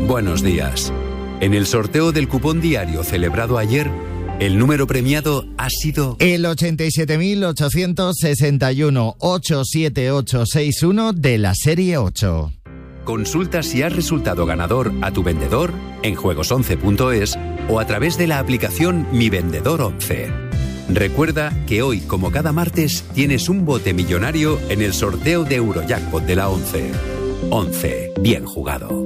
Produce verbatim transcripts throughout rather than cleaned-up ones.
Buenos días. En el sorteo del cupón diario celebrado ayer, el número premiado ha sido el ochenta y siete mil ochocientos sesenta y uno ocho siete ocho seis uno de la serie ocho. Consulta si has resultado ganador a tu vendedor en juegos once punto es o a través de la aplicación Mi Vendedor once. Recuerda que hoy, como cada martes, tienes un bote millonario en el sorteo de Eurojackpot de la once. once. Bien jugado.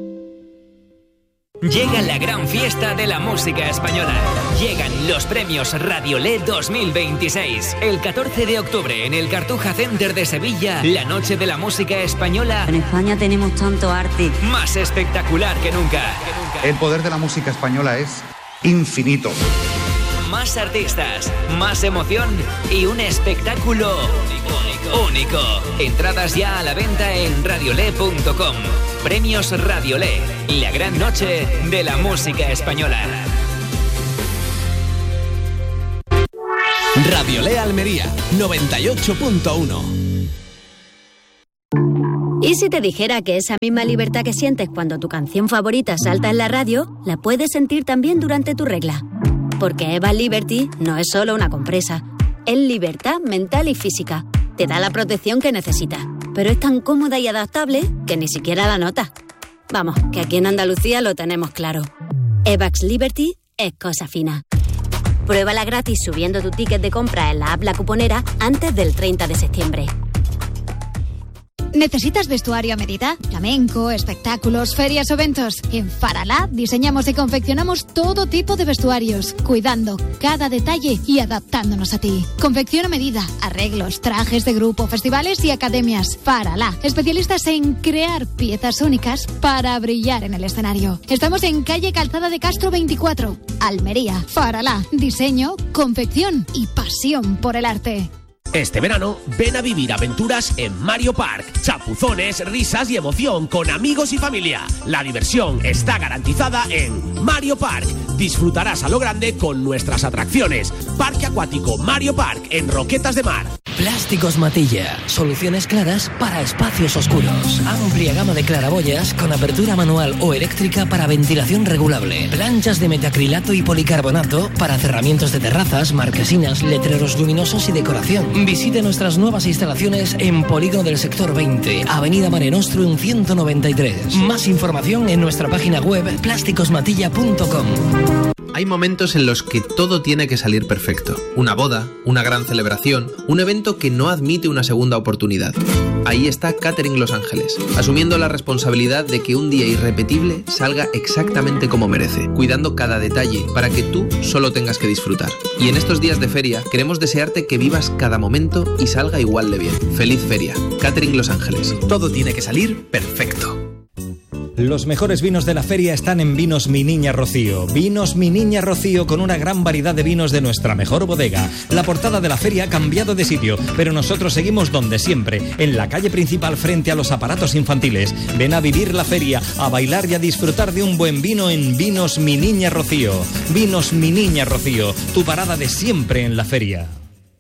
Llega la gran fiesta de la música española. Llegan los premios Radiolé dos mil veintiséis. El catorce de octubre en el Cartuja Center de Sevilla, la noche de la música española. En España tenemos tanto arte. Más espectacular que nunca. El poder de la música española es infinito. Más artistas, más emoción y un espectáculo único. único. Entradas ya a la venta en radiolé punto com. Premios Radiolé, la gran noche de la música española. Radiolé Almería, noventa y ocho punto uno. ¿Y si te dijera que esa misma libertad que sientes cuando tu canción favorita salta en la radio, la puedes sentir también durante tu regla? Porque Eva Liberty no es solo una compresa, es libertad mental y física. Te da la protección que necesitas, pero es tan cómoda y adaptable que ni siquiera la notas. Vamos, que aquí en Andalucía lo tenemos claro. Evax Liberty es cosa fina. Pruébala gratis subiendo tu ticket de compra en la app La Cuponera antes del treinta de septiembre. ¿Necesitas vestuario a medida? Flamenco, espectáculos, ferias o eventos. En Faralá diseñamos y confeccionamos todo tipo de vestuarios, cuidando cada detalle y adaptándonos a ti. Confección a medida, arreglos, trajes de grupo, festivales y academias. Faralá, especialistas en crear piezas únicas para brillar en el escenario. Estamos en calle Calzada de Castro veinticuatro, Almería. Faralá, diseño, confección y pasión por el arte. Este verano, ven a vivir aventuras en Mario Park. Chapuzones, risas y emoción con amigos y familia. La diversión está garantizada en Mario Park. Disfrutarás a lo grande con nuestras atracciones. Parque acuático Mario Park en Roquetas de Mar. Plásticos Matilla. Soluciones claras para espacios oscuros. Amplia gama de claraboyas con apertura manual o eléctrica para ventilación regulable. Planchas de metacrilato y policarbonato para cerramientos de terrazas, marquesinas, letreros luminosos y decoración. Visite nuestras nuevas instalaciones en Polígono del Sector veinte, Avenida Mare Nostrum ciento noventa y tres. Más información en nuestra página web plásticos matilla punto com. Hay momentos en los que todo tiene que salir perfecto. Una boda, una gran celebración, un evento que no admite una segunda oportunidad. Ahí está Catering Los Ángeles, asumiendo la responsabilidad de que un día irrepetible salga exactamente como merece, cuidando cada detalle para que tú solo tengas que disfrutar. Y en estos días de feria queremos desearte que vivas cada momento y salga igual de bien. Feliz feria. Catering Los Ángeles. Todo tiene que salir perfecto. Los mejores vinos de la feria están en Vinos Mi Niña Rocío. Vinos Mi Niña Rocío con una gran variedad de vinos de nuestra mejor bodega. La portada de la feria ha cambiado de sitio, pero nosotros seguimos donde siempre, en la calle principal frente a los aparatos infantiles. Ven a vivir la feria, a bailar y a disfrutar de un buen vino en Vinos Mi Niña Rocío. Vinos Mi Niña Rocío, tu parada de siempre en la feria.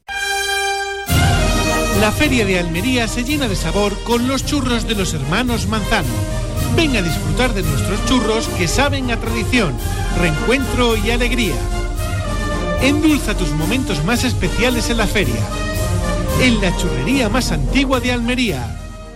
La feria de Almería se llena de sabor con los churros de los hermanos Manzano. Ven a disfrutar de nuestros churros que saben a tradición, reencuentro y alegría. Endulza tus momentos más especiales en la feria. En la churrería más antigua de Almería.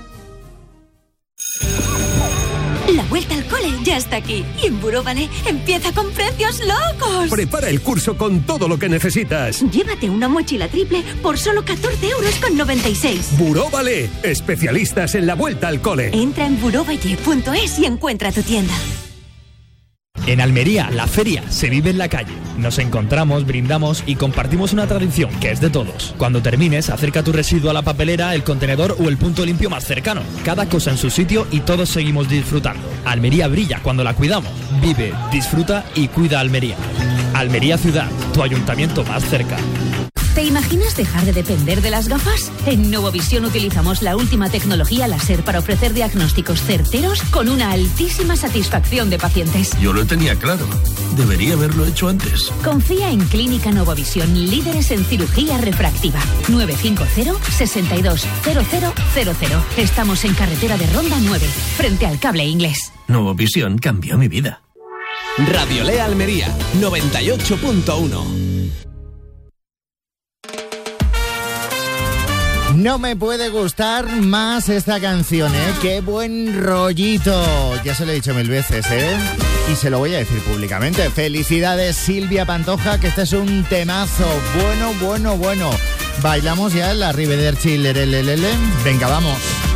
La vuelta al cole ya está aquí. Y en Buróvale empieza con precios locos. Prepara el curso con todo lo que necesitas. Llévate una mochila triple por solo catorce euros con noventa y seis. Buróvale, especialistas en la vuelta al cole. Entra en burovalle punto es y encuentra tu tienda. En Almería, la feria se vive en la calle. Nos encontramos, brindamos y compartimos una tradición que es de todos. Cuando termines, acerca tu residuo a la papelera, el contenedor o el punto limpio más cercano. Cada cosa en su sitio y todos seguimos disfrutando. Almería brilla cuando la cuidamos. Vive, disfruta y cuida Almería. Almería Ciudad, tu ayuntamiento más cerca. ¿Te imaginas dejar de depender de las gafas? En Novovisión utilizamos la última tecnología láser para ofrecer diagnósticos certeros con una altísima satisfacción de pacientes. Yo lo tenía claro. Debería haberlo hecho antes. Confía en Clínica Novovisión, líderes en cirugía refractiva. nueve cinco cero, seis dos cero cero cero cero. Estamos en carretera de Ronda nueve, frente al Cable Inglés. Novovisión cambió mi vida. Radiolea Almería, noventa y ocho punto uno. No me puede gustar más esta canción, ¿eh? ¡Qué buen rollito! Ya se lo he dicho mil veces, ¿eh? Y se lo voy a decir públicamente. Felicidades, Silvia Pantoja, que este es un temazo. Bueno, bueno, bueno. Bailamos ya en la Arrivederci, lerelelele. Venga, vamos.